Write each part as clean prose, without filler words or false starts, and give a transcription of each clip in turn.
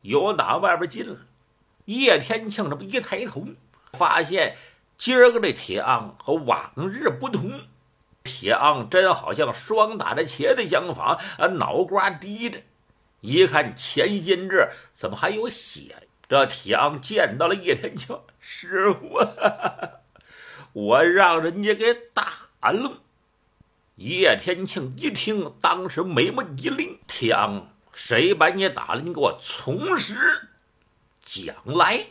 有打外边进来。叶天庆这么一抬头，发现今儿个这铁昂和往日不同。铁昂真好像霜打着茄子相仿，脑瓜低着，一看前心这怎么还有血？这铁昂见到了叶天庆，师傅，我让人家给打了。叶天庆一听，当时眉毛一拧，铁昂，谁把你打了？你给我从实讲来。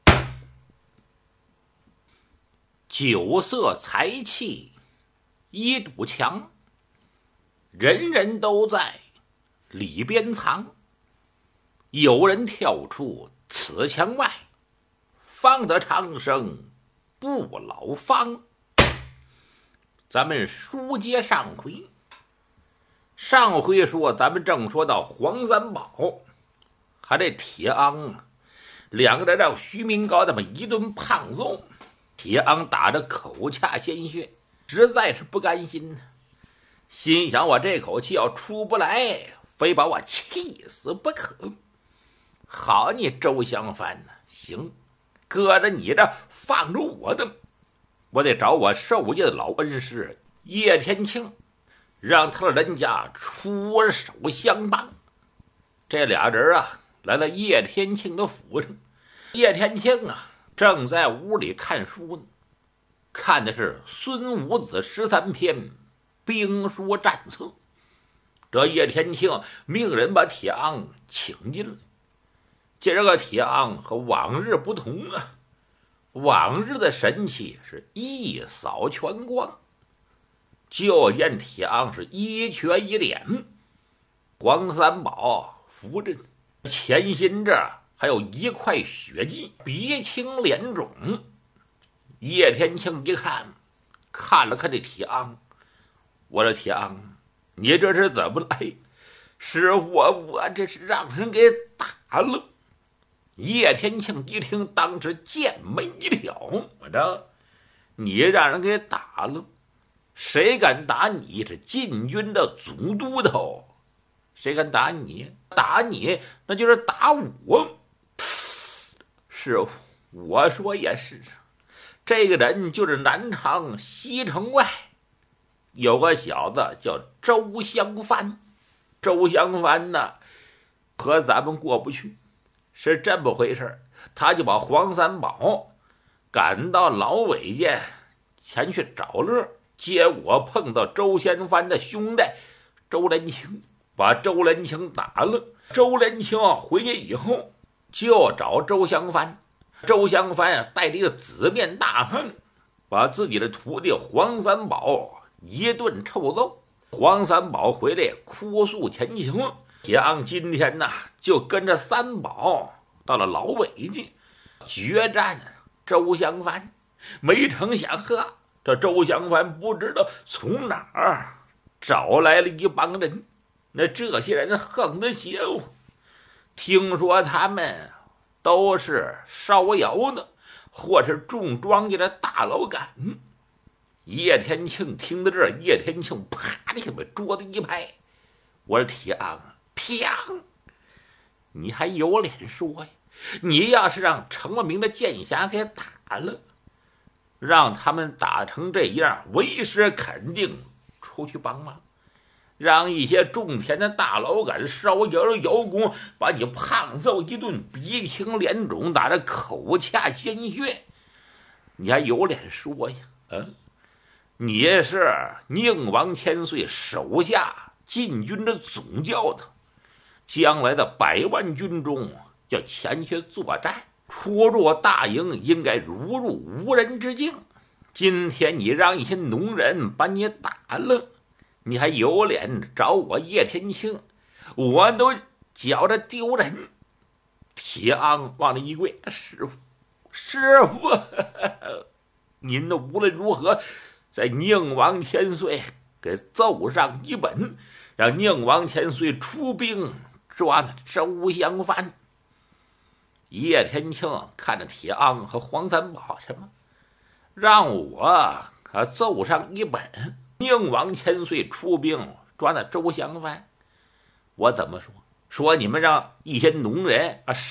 酒色财气一堵墙，人人都在里边藏。有人跳出此墙外，方得长生不老方。咱们书接上回，上回说咱们正说到黄三宝还这铁昂啊，两个人让徐明高这么一顿胖揍。铁昂打着口恰鲜血，实在是不甘心，心想我这口气要出不来，非把我气死不可。好你周香帆呢，行，搁着你这放着我的，我得找我授业的老恩师叶天庆，让他的人家出手相帮。这俩人啊，来到叶天庆的府上。叶天庆啊，正在屋里看书呢，看的是孙武子13篇兵书战策。这叶天庆命人把铁昂请进来。今儿个铁昂和往日不同啊，往日的神气是一扫全光，就见铁昂是一瘸一脸，黄三宝扶着，前心这还有一块血迹，鼻青脸肿。叶天庆一看，看了看这铁昂，我说铁昂，你这是怎么来？师傅，我这是让人给打了。叶天庆一听，当时剑眉一挑，我这你让人给打了？谁敢打你是禁军的总督头？谁敢打你？打你那就是打我。师傅，我说也是，这个人就是南昌西城外有个小子叫周香帆。周香帆呢，和咱们过不去，是这么回事，他就把黄三宝赶到老韦家前去找乐，结果碰到周香帆的兄弟周仁清，把周仁清打了。周仁清回去以后就找周香帆，周香帆带着一个紫面大汉，把自己的徒弟黄三宝一顿臭揍。黄三宝回来哭诉前情，铁昂今天呢就跟着三宝到了老韦家决战周香帆。没成想这周香帆不知道从哪儿找来了一帮人，那这些人横得邪乎，听说他们都是烧窑的或是种庄稼的大老杆。叶天庆听到这儿，叶天庆啪的把桌子一拍，我说铁昂，铁昂，你还有脸说呀？你要是让程了名的剑侠给打了，让他们打成这样，为师肯定出去帮忙，让一些种田的大老杆烧窑的窑工把你胖揍一顿，鼻青脸肿，打着口恰鲜血，你还有脸说呀？你是宁王千岁手下禁军的总教头，将来的100万军中要前去作战，出入大营应该如入无人之境。今天你让一些农人把你打了，你还有脸找我叶天庆？我都觉着丢人。铁昂往那一跪，师傅，师傅，您的无论如何在宁王千岁给奏上一本，让宁王千岁出兵抓那周香帆。叶天庆看着铁昂和黄三宝，什么让我奏上一本，宁王千岁出兵抓那周香帆，我怎么说？说你们让一些农人